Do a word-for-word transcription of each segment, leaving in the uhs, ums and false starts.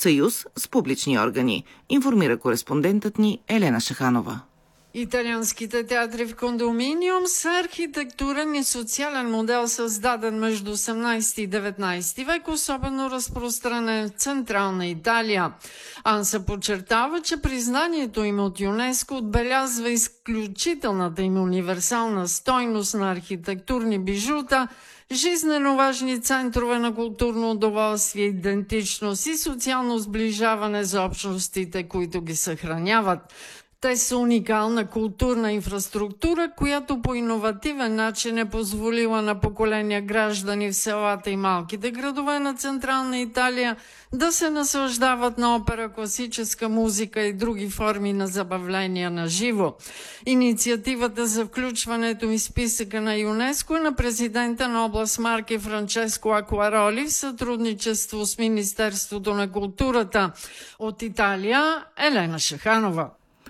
съюз с публични органи, информира кореспондентът ни Елена Шаханова. Италианските театри в кондоминиум са архитектурен и социален модел, създаден между осемнайсети и деветнайсети век, особено разпространен в Централна Италия. Анса подчертава, че признанието им от ЮНЕСКО отбелязва изключителната им универсална стойност на архитектурни бижута, жизнено важни центрове на културно удоволствие, идентичност и социално сближаване за общностите, които ги съхраняват. Те са уникална културна инфраструктура, която по иновативен начин е позволила на поколения граждани в селата и малките градове на Централна Италия да се наслаждават на опера, класическа музика и други форми на забавления на живо. Инициативата за включването в списъка на ЮНЕСКО е на президента на област Марке Франческо Акуароли в сътрудничество с Министерството на културата. От Италия Елена Шаханова.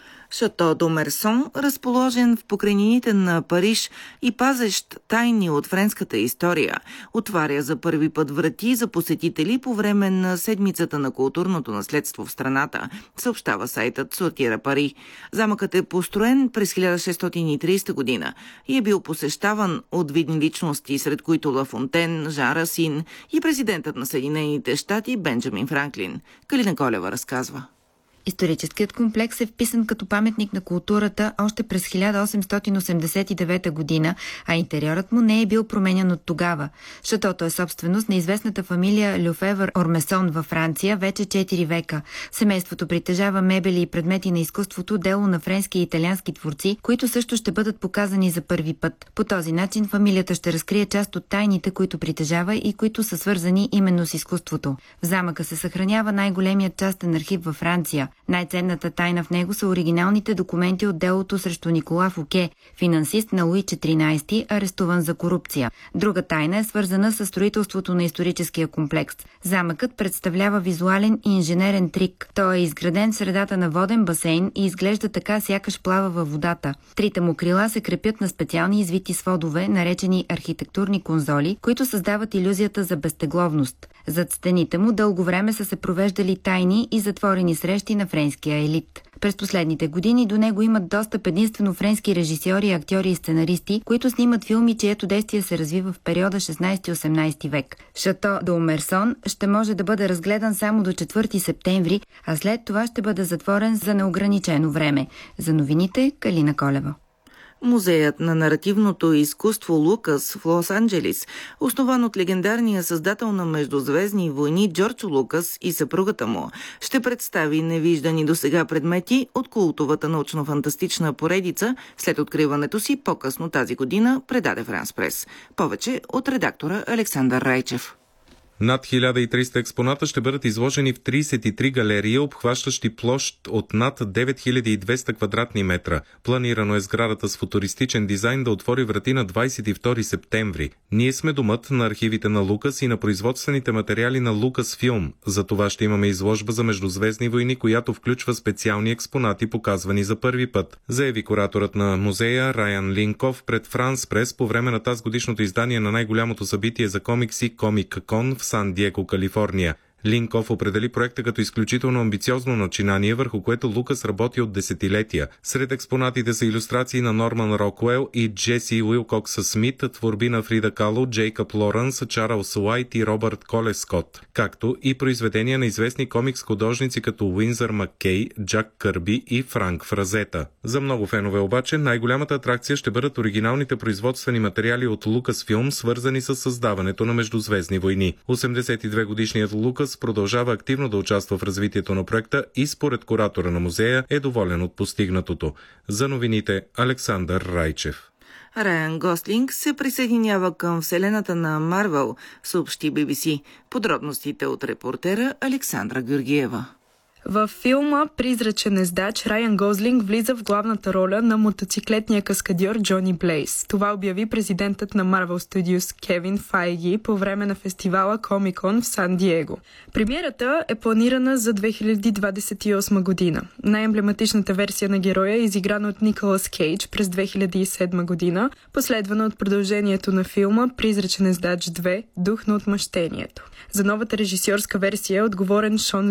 Шато до Мерсон, разположен в покрайнините на Париж и пазещ тайни от френската история, отваря за първи път врати за посетители по време на седмицата на културното наследство в страната, съобщава сайтът Сортира Пари. Замъкът е построен през хиляда шестстотин и трийсета година и е бил посещаван от видни личности, сред които Ла Фонтен, Жан Расин и президентът на Съединените щати Бенджамин Франклин. Калина Колева разказва. Историческият комплекс е вписан като паметник на културата още през хиляда осемстотин осемдесет и девета година, а интериорът му не е бил променян от тогава. Шатото е собственост на известната фамилия Люфевър Ормесон във Франция вече четири века. Семейството притежава мебели и предмети на изкуството, дело на френски и италиански творци, които също ще бъдат показани за първи път. По този начин фамилията ще разкрие част от тайните, които притежава и които са свързани именно с изкуството. В замъка се съхранява най-големият частен архив във Франция. Най-ценната тайна в него са оригиналните документи от делото срещу Никола Фуке, финансист на Луи четиринайсети, арестуван за корупция. Друга тайна е свързана с строителството на историческия комплекс. Замъкът представлява визуален и инженерен трик. Той е изграден в средата на воден басейн и изглежда така, сякаш плава във водата. Трите му крила се крепят на специални извити сводове, наречени архитектурни конзоли, които създават илюзията за безтегловност. Зад стените му дълго време са се провеждали тайни и затворени срещи на френския елит. През последните години до него имат достъп единствено френски режисьори, актьори и сценаристи, които снимат филми, чието действие се развива в периода шестнайсети-осемнайсети век. Шато до Мерсон ще може да бъде разгледан само до четвърти септември, а след това ще бъде затворен за неограничено време. За новините Калина Колева. Музеят на наративното изкуство Лукас в Лос-Анджелис, основан от легендарния създател на Междузвездни войни Джордж Лукас и съпругата му, ще представи невиждани досега предмети от култовата научно-фантастична поредица след откриването си по-късно тази година, предаде Франс Прес. Повече от редактора Александър Райчев. Над хиляда и триста експоната ще бъдат изложени в трийсет и три галерии, обхващащи площ от над девет хиляди и двеста квадратни метра. Планирано е сградата с футуристичен дизайн да отвори врати на двайсет и втори септември. Ние сме домът на архивите на Лукас и на производствените материали на Лукас Филм. За това ще имаме изложба за Междузвездни войни, която включва специални експонати, показвани за първи път, заяви кураторът на музея Райан Линков пред Франс Прес по време на тазгодишното издание на най-голямото събитие за комикси Комик Кон в Сан Диего, Калифорния. Линков определи проекта като изключително амбициозно начинание, върху което Лукас работи от десетилетия. Сред експонатите са илюстрации на Норман Рокуел и Джеси Уилкокс Смит, творби на Фрида Кало, Джейкъб Лоренс, Чарлз Уайт и Робърт Коле Скот, както и произведения на известни комикс-художници като Уинзър Маккей, Джак Кърби и Франк Фразета. За много фенове обаче най-голямата атракция ще бъдат оригиналните производствени материали от Лукас Филм, свързани с създаването на Междузвездни войни. осемдесет и две годишният Лукас продължава активно да участва в развитието на проекта и според куратора на музея е доволен от постигнатото. За новините Александър Райчев. Райан Гослинг се присъединява към вселената на Марвел, съобщи Би Би Си. Подробностите от репортера Александра Георгиева. Във филма «Призрачен ездач» Райан Гослинг влиза в главната роля на мотоциклетния каскадьор Джони Блейз. Това обяви президентът на Marvel Studios Кевин Файги по време на фестивала Комик-кон в Сан Диего. Премиерата е планирана за две хиляди двадесет и осма година. Най-емблематичната версия на героя е изиграна от Николас Кейдж през две хиляди и седма година, последвана от продължението на филма «Призрачен ездач две. Дух на отмъщението». За новата режисьорска версия е отговорен Шон